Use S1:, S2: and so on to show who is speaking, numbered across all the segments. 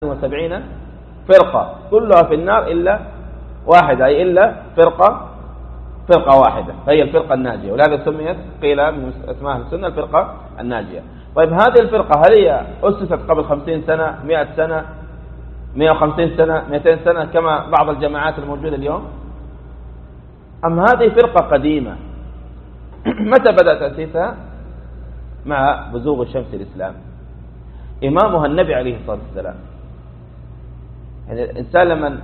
S1: وسبعين فرقة كلها في النار إلا واحدة، أي إلا فرقة واحدة، فهي الفرقة الناجية، ولهذا سميت قيل من أسماء السنة الفرقة الناجية. طيب هذه الفرقة هل هي أسست قبل 50 سنة 100 سنة 150 سنة 200 سنة كما بعض الجماعات الموجودة اليوم، أم هذه فرقة قديمة؟ متى بدأ تأسيسها؟ مع بزوغ الشمس الإسلام، إمامها النبي عليه الصلاة والسلام. يعني الإنسان لمن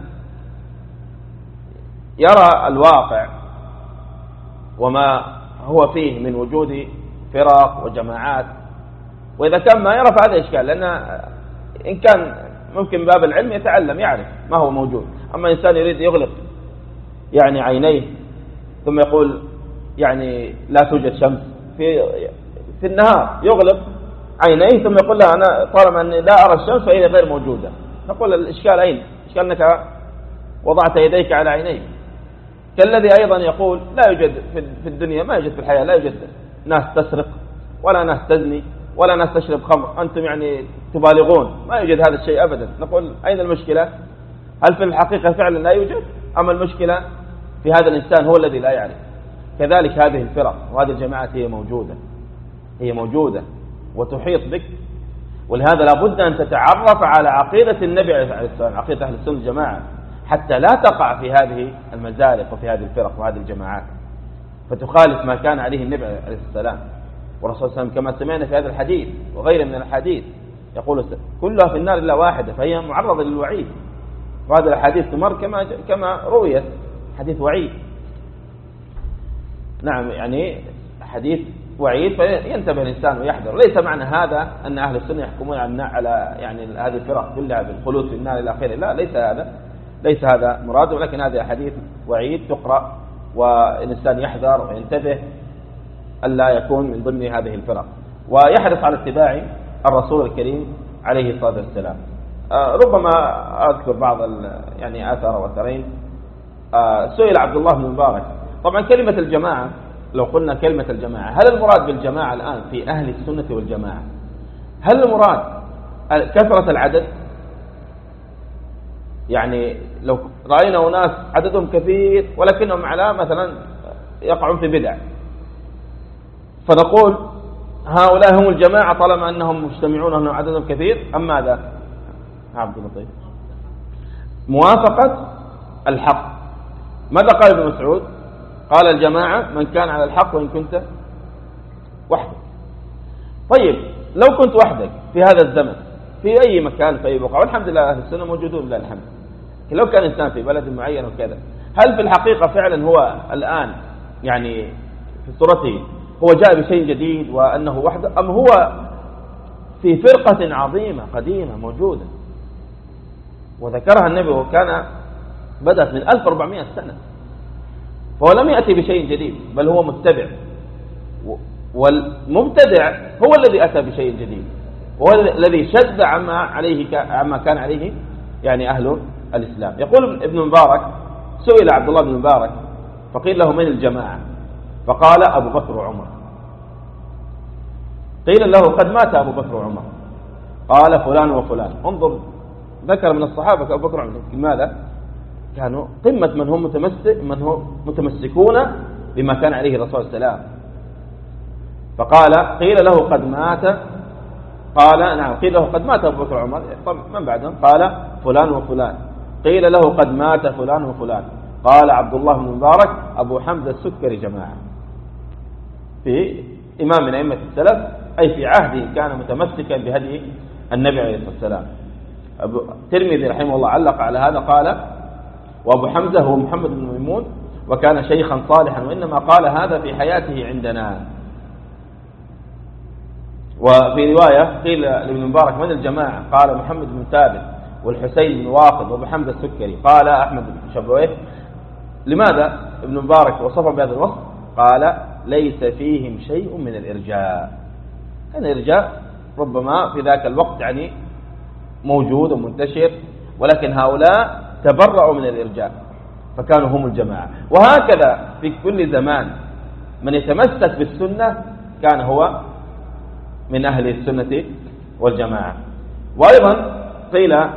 S1: يرى الواقع وما هو فيه من وجود فرق وجماعات، وإذا كان ما يرى فهذا إشكال، لأن إن كان ممكن باب العلم يتعلم يعرف ما هو موجود. أما إنسان يريد يغلق يعني عينيه ثم يقول يعني لا توجد شمس في النهار، يغلق عينيه ثم يقول لا أنا طالما أني لا أرى الشمس فهي غير موجودة. نقول الإشكال أين؟ إشكال أنك وضعت يديك على عينيك. كالذي أيضا يقول لا يوجد في الدنيا، ما يوجد في الحياة، لا يوجد ناس تسرق ولا ناس تزني ولا ناس تشرب خمر، أنتم يعني تبالغون، ما يوجد هذا الشيء أبدا. نقول أين المشكلة؟ هل في الحقيقة فعلا لا يوجد؟ أما المشكلة في هذا الإنسان هو الذي لا يعرف. كذلك هذه الفرق وهذه الجماعات هي موجودة وتحيط بك، ولهذا لابد أن تتعرف على عقيدة النبي عليه السلام، عقيدة أهل السنة الجماعة، حتى لا تقع في هذه المزالق وفي هذه الفرق وهذه الجماعات فتخالف ما كان عليه النبي عليه السلام والرسول صلى الله عليه وسلم، كما سمعنا في هذا الحديث وغيره من الحديث يقول كلها في النار إلا واحدة، فهي معرضة للوعيد. وهذا الحديث تمر كما رويت حديث وعيد. نعم، يعني حديث وعيد، فينتبه الإنسان ويحذر. ليس معنى هذا أن أهل السنة يحكمون على يعني هذه الفرق كلها بالخلود في النار إلى آخره، لا، ليس هذا مراد، ولكن هذا حديث وعيد تقرأ والإنسان يحذر وينتبه ألا يكون من ضمن هذه الفرق، ويحرص على اتباع الرسول الكريم عليه الصلاة والسلام. ربما أذكر بعض يعني آثار وأثرين. سئل عبد الله بن مبارك، طبعا كلمة الجماعة، لو قلنا كلمة الجماعة، هل المراد بالجماعة الآن في أهل السنة والجماعة هل المراد كثرة العدد؟ يعني لو رأينا أناس عددهم كثير ولكنهم على مثلا يقعون في بدع، فنقول هؤلاء هم الجماعة طالما أنهم مجتمعون أنهم عددهم كثير، أم ماذا؟ عبد اللطيف، موافقة الحق. ماذا قال ابن مسعود؟ قال الجماعة من كان على الحق وإن كنت وحدك. طيب لو كنت وحدك في هذا الزمن في أي مكان في أي بقعة، والحمد لله أهل السنة موجودون لله الحمد، لو كان إنسان في بلد معين وكذا، هل في الحقيقة فعلا هو الآن يعني في صورته هو جاء بشيء جديد وأنه وحده، أم هو في فرقة عظيمة قديمة موجودة وذكرها النبي وكان بدأت من 1400 سنة، فهو لم يأتي بشيء جديد بل هو متبع، والمبتدع هو الذي أتى بشيء جديد، وهو الذي شد عما كان عليه يعني أهل الإسلام. يقول ابن مبارك سئل عبد الله بن مبارك فقيل له من الجماعة؟ فقال أبو بكر وعمر. قيل له قد مات أبو بكر وعمر، قال فلان وفلان. انظر، ذكر من الصحابة أبو بكر وعمر، لماذا؟ كانوا قمة من هم متمسكون بما كان عليه الرسول صلى الله عليه وسلم. فقال قيل له قد مات، قال نعم، قيل له قد مات أبو بكر وعمر، من بعدهم؟ قال فلان وفلان. قيل له قد مات فلان وفلان، قال عبد الله بن مبارك أبو حمزة السكري جماعة. في إمام من أئمة السلف، أي في عهده كان متمسكا بهدي النبي عليه الصلاة والسلام. الترمذي رحمه الله علق على هذا قال وأبو حمزة هو محمد بن ميمون وكان شيخا صالحا، وإنما قال هذا في حياته عندنا. وفي رواية قيل لابن مبارك من الجماعة؟ قال محمد بن ثابت والحسين بن واقد وابو حمزة السكري. قال أحمد بن شبويه لماذا ابن مبارك وصفهم بهذا الوصف؟ قال ليس فيهم شيء من الإرجاء. كان الإرجاء ربما في ذاك الوقت يعني موجود ومنتشر، ولكن هؤلاء تبرعوا من الإرجاء فكانوا هم الجماعة. وهكذا في كل زمان من يتمسك بالسنة كان هو من أهل السنة والجماعة. وأيضا قيل